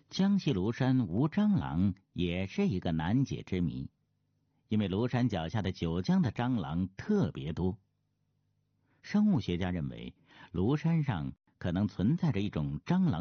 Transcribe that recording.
江西庐山无蟑螂也是一个难解之谜，因为庐山脚下的九江的蟑螂特别多。生物学家认为，庐山上可能存在着一种蟑螂